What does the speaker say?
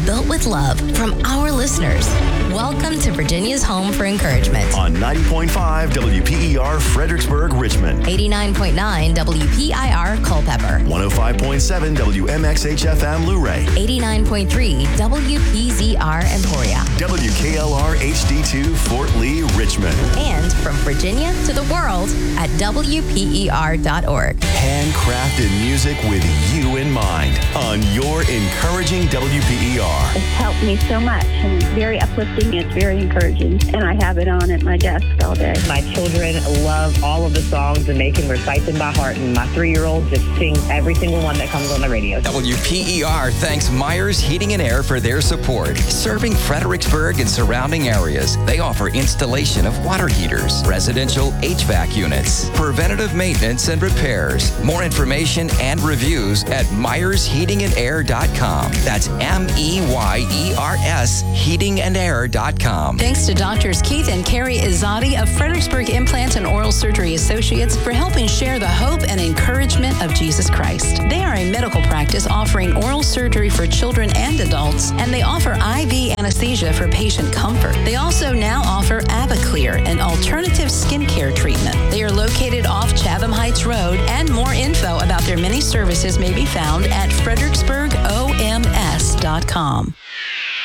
built with love from our listeners. Welcome to Virginia's home for encouragement. On 90.5 WPER Fredericksburg, Richmond. 89.9 WPIR Culpeper. 105.7 WMXHFM Luray. 89.3 WPZR Emporia. WKLR HD2 Fort Lee, Richmond. And from Virginia to the world at WPER.org. Handcrafted music with you in mind on your encouraging WPER. It's helped me so much and it's very uplifting. It's very encouraging. And I have it on at my desk all day. My children love all of the songs and they can recite them by heart. And my 3-year-old just sings every single one that comes on the radio. WPER thanks Myers Heating and Air for their support. Serving Fredericksburg and surrounding areas, they offer installation of water heaters, residential HVAC units, preventative maintenance and repairs. More information and reviews at MyersHeatingandAir.com. That's MEYERS heatingandair.com. Thanks to Doctors Keith and Carrie Izadi of Fredericksburg Implant and Oral Surgery Associates for helping share the hope and encouragement of Jesus Christ. They are a medical practice offering oral surgery for children and adults, and they offer IV anesthesia for patient comfort. They also now offer AvaClear, an alternative skincare treatment. They are located off Chatham Heights Road, and more info about their many services may be found at fredericksburgoms.com.